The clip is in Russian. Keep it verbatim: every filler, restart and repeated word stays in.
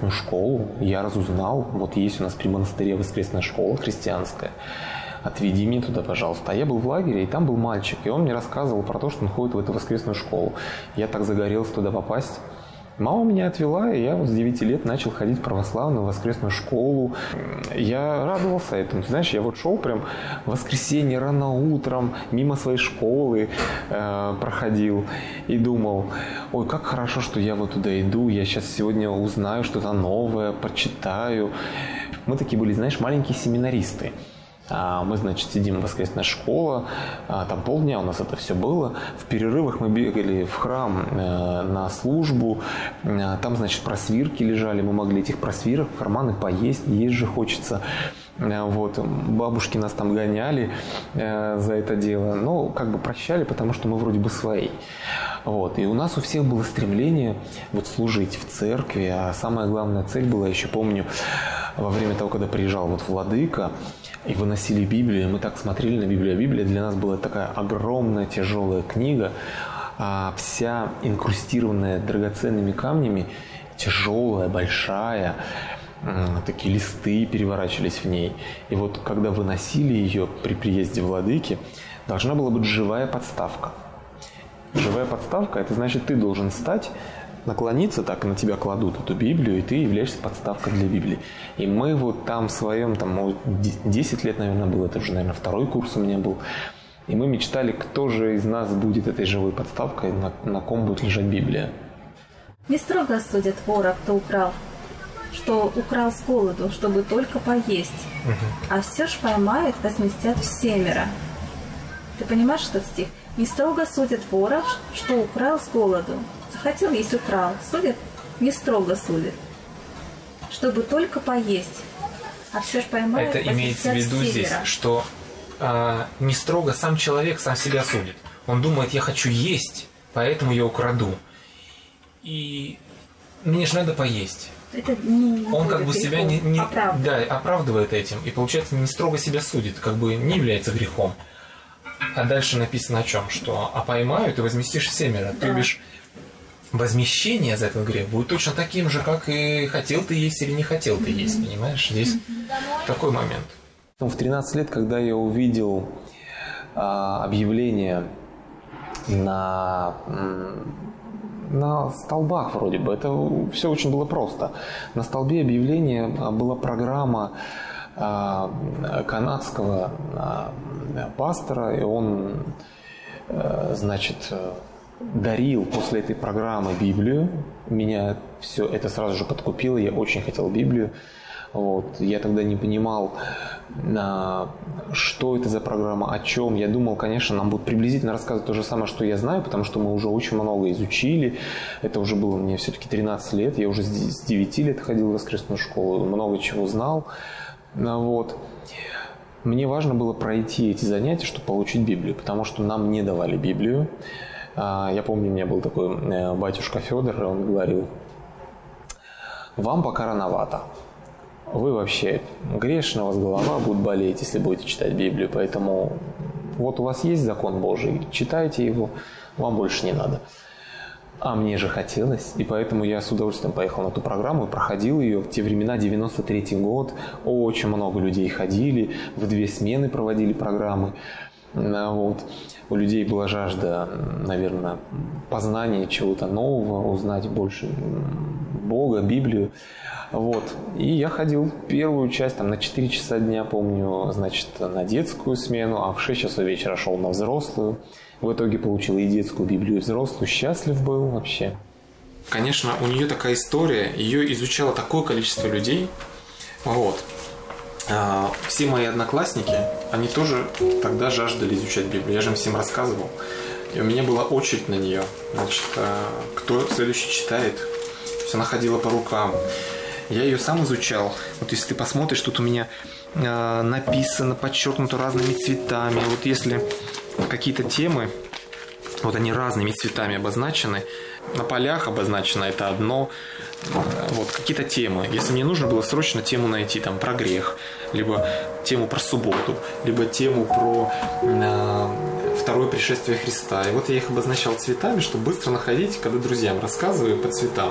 воскресную школу, я разузнал, вот есть у нас при монастыре воскресная школа христианская, отведи меня туда, пожалуйста. А я был в лагере, и там был мальчик, и он мне рассказывал про то, что он ходит в эту воскресную школу. Я так загорелся туда попасть. Мама меня отвела, и я вот с девяти лет начал ходить в православную воскресную школу. Я радовался этому. Ты знаешь, я вот шел прям в воскресенье рано утром, мимо своей школы э, проходил и думал, ой, как хорошо, что я вот туда иду, я сейчас сегодня узнаю что-то новое, почитаю. Мы такие были, знаешь, маленькие семинаристы. Мы, значит, сидим в воскресная школа, там полдня у нас это все было. В перерывах мы бегали в храм на службу, там, значит, просвирки лежали, мы могли этих просвирок в карманы поесть, есть же хочется. Вот. Бабушки нас там гоняли за это дело, но как бы прощали, потому что мы вроде бы свои. Вот. И у нас у всех было стремление вот служить в церкви, а самая главная цель была, еще помню, во время того, когда приезжал вот владыка, и выносили Библию, мы так смотрели на Библию. Библия для нас была такая огромная, тяжелая книга, вся инкрустированная драгоценными камнями, тяжелая, большая, такие листы переворачивались в ней. И вот когда выносили ее при приезде владыки, должна была быть живая подставка. Живая подставка – это значит, ты должен встать, наклониться, так и на тебя кладут эту Библию, и ты являешься подставкой для Библии. И мы вот там в своем, там, десять лет, наверное, было, это уже, наверное, второй курс у меня был, и мы мечтали, кто же из нас будет этой живой подставкой, на, на ком будет лежать Библия. Не строго судят вора, кто украл, что украл с голоду, чтобы только поесть, угу. А все ж поймают, возместят всемеро. Ты понимаешь этот стих? Не строго судят вора, что украл с голоду. Захотел есть, украл. Судят? Не строго судят. Чтобы только поесть. А все ж поймают, это имеется в виду здесь, что э, не строго сам человек сам себя судит. Он думает, я хочу есть, поэтому я украду. И мне же надо поесть. Это не он как бы себя не, не да, оправдывает этим. И получается, не строго себя судит, как бы не является грехом. А дальше написано о чем? Что а поймают и возместишь семеро. Да. То бишь, возмещение за этот грех будет точно таким же, как и хотел ты есть или не хотел ты есть, понимаешь? Здесь такой момент. В тринадцать лет, когда я увидел а, объявление на, на столбах вроде бы, это все очень было просто. На столбе объявления была программа а, канадского а, пастора, и он, а, значит, дарил после этой программы Библию. Меня все это сразу же подкупило. Я очень хотел Библию. Вот. Я тогда не понимал, что это за программа, о чем. Я думал, конечно, нам будут приблизительно рассказывать то же самое, что я знаю, потому что мы уже очень много изучили. Это уже было мне все-таки тринадцать лет. Я уже с девяти лет ходил в воскресную школу, много чего знал. Вот. Мне важно было пройти эти занятия, чтобы получить Библию, потому что нам не давали Библию. Я помню, у меня был такой батюшка Федор, он говорил, вам пока рановато. Вы вообще грешны, у вас голова будет болеть, если будете читать Библию. Поэтому вот у вас есть закон Божий, читайте его, вам больше не надо. А мне же хотелось, и поэтому я с удовольствием поехал на ту программу и проходил ее. В те времена, девяносто третий год, очень много людей ходили, в две смены проводили программы. Вот. У людей была жажда, наверное, познания чего-то нового, узнать больше Бога, Библию. Вот. И я ходил первую часть, там, на четыре часа дня, помню, значит, на детскую смену, а в шесть часов вечера шел на взрослую. В итоге получил и детскую Библию, и взрослую. Счастлив был вообще. Конечно, у нее такая история, ее изучало такое количество людей. Вот. Все мои одноклассники, они тоже тогда жаждали изучать Библию. Я же им всем рассказывал. И у меня была очередь на нее. Значит, кто следующий читает. Все она ходила по рукам. Я ее сам изучал. Вот если ты посмотришь, тут у меня написано, подчеркнуто разными цветами. Вот если какие-то темы, вот они разными цветами обозначены. На полях обозначено это одно. Вот какие-то темы. Если мне нужно было срочно тему найти там про грех, либо тему про субботу, либо тему про э, второе пришествие Христа. И вот я их обозначал цветами, чтобы быстро находить, когда друзьям рассказываю по цветам.